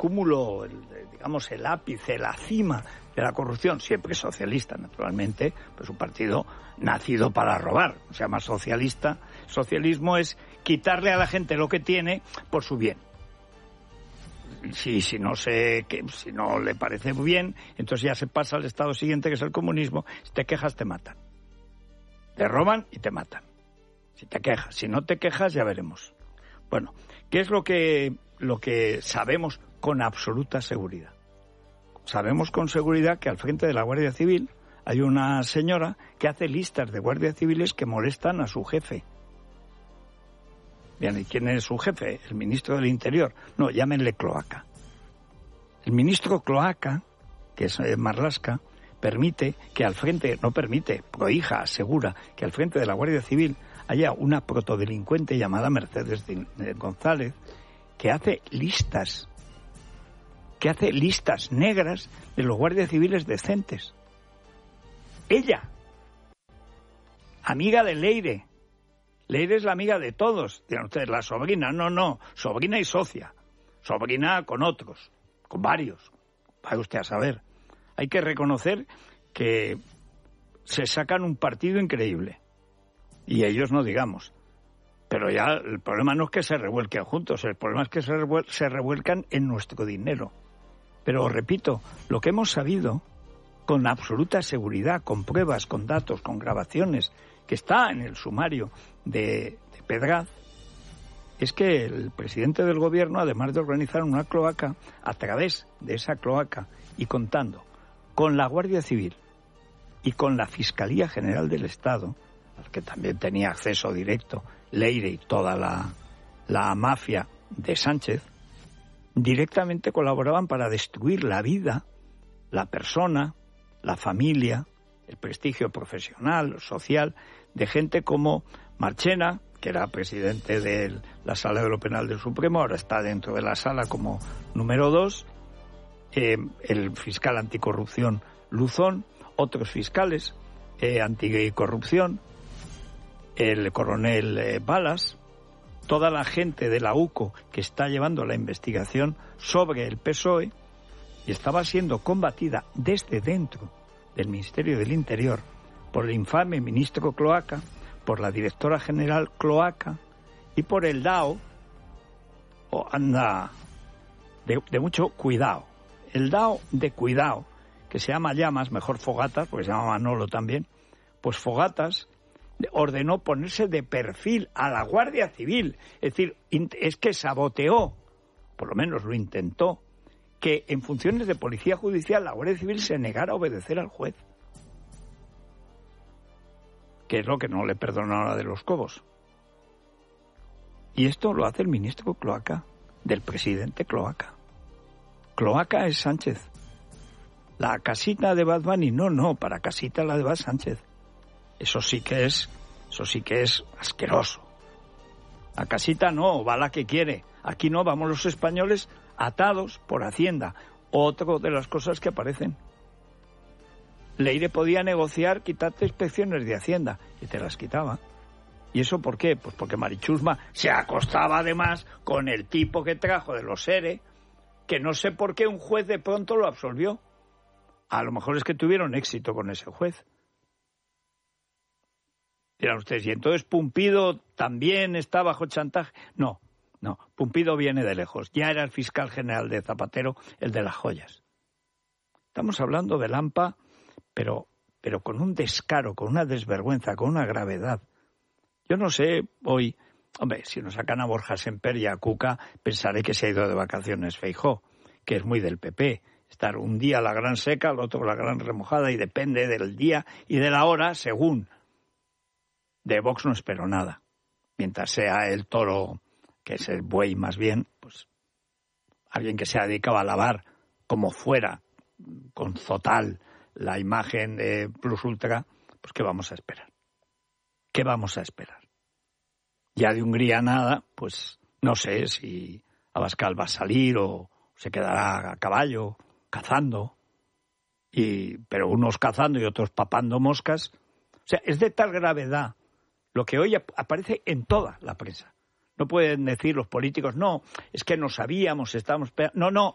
cúmulo, digamos, el ápice, la cima de la corrupción, siempre socialista, naturalmente, pues un partido nacido para robar, se llama socialista. Socialismo es quitarle a la gente lo que tiene por su bien. Si no le parece bien, entonces ya se pasa al estado siguiente, que es el comunismo. Si te quejas, te matan. Te roban y te matan. Si te quejas. Si no te quejas, ya veremos. Bueno, ¿qué es lo que sabemos con absoluta seguridad? Sabemos con seguridad que al frente de la Guardia Civil hay una señora que hace listas de guardias civiles que molestan a su jefe. Bien, ¿y quién es su jefe? El ministro del Interior. No, llámenle Cloaca. El ministro Cloaca, que es Marlaska, prohija, asegura que al frente de la Guardia Civil haya una protodelincuente llamada Mercedes González que hace listas negras de los guardias civiles decentes. Ella, amiga de Leire. Leire es la amiga de todos. Dirán ustedes, la sobrina. No, sobrina y socia. Sobrina con otros, con varios. Vaya usted a saber. Hay que reconocer que se sacan un partido increíble. Y ellos no digamos. Pero ya el problema no es que se revuelquen juntos, el problema es que se revuelcan en nuestro dinero. Pero repito, lo que hemos sabido con absoluta seguridad, con pruebas, con datos, con grabaciones, que está en el sumario de Pedraz, es que el presidente del gobierno, además de organizar una cloaca, a través de esa cloaca y contando con la Guardia Civil y con la Fiscalía General del Estado, al que también tenía acceso directo Leire y toda la mafia de Sánchez, directamente colaboraban para destruir la vida, la persona, la familia, el prestigio profesional, social, de gente como Marchena, que era presidente de la Sala de lo Penal del Supremo, ahora está dentro de la sala como número 2, el fiscal anticorrupción Luzón, otros fiscales anticorrupción, el coronel Balas, toda la gente de la UCO que está llevando la investigación sobre el PSOE, y estaba siendo combatida desde dentro del Ministerio del Interior por el infame ministro Cloaca, por la directora general Cloaca y por el DAO, anda de mucho cuidado. El DAO de cuidado, que se llama Llamas, mejor Fogatas, porque se llama Manolo también, pues Fogatas ordenó ponerse de perfil a la Guardia Civil. Es decir, es que saboteó, por lo menos lo intentó, que en funciones de policía judicial la Guardia Civil se negara a obedecer al juez. Que es lo que no le perdonó a la de los Cobos. Y esto lo hace el ministro Cloaca, del presidente Cloaca. Cloaca es Sánchez. La casita de Bad Bunny, no, para casita la de Bad Sánchez. Eso sí que es asqueroso. A casita no, va la que quiere. Aquí no, vamos los españoles atados por Hacienda. Otra de las cosas que aparecen. Leire podía negociar quitarte inspecciones de Hacienda y te las quitaba. ¿Y eso por qué? Pues porque Marichusma se acostaba además con el tipo que trajo de los ERE, que no sé por qué un juez de pronto lo absolvió. A lo mejor es que tuvieron éxito con ese juez. Dirán ustedes, ¿y entonces Pumpido también está bajo chantaje? No, Pumpido viene de lejos. Ya era el fiscal general de Zapatero, el de las joyas. Estamos hablando de Lampa, pero con un descaro, con una desvergüenza, con una gravedad. Yo no sé, hoy, hombre, si nos sacan a Borja Semper y a Cuca, pensaré que se ha ido de vacaciones Feijóo, que es muy del PP. Estar un día la gran seca, el otro la gran remojada, y depende del día y de la hora, según. De Vox no espero nada. Mientras sea el toro, que es el buey más bien, pues alguien que se ha dedicado a lavar como fuera, con Zotal, la imagen de Plus Ultra, pues ¿qué vamos a esperar? ¿Qué vamos a esperar? Ya de Hungría nada, pues no sé si Abascal va a salir o se quedará a caballo, cazando, pero unos cazando y otros papando moscas. O sea, es de tal gravedad lo que hoy aparece en toda la prensa. No pueden decir los políticos, no, es que no sabíamos, estábamos... No,